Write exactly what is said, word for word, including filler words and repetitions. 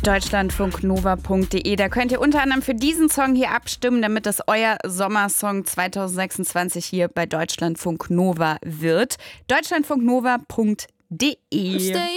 deutschlandfunknova punkt de. Da könnt ihr unter anderem für diesen Song hier abstimmen, damit das euer Sommersong zwanzig sechsundzwanzig hier bei Deutschlandfunk Nova wird. deutschlandfunknova punkt de.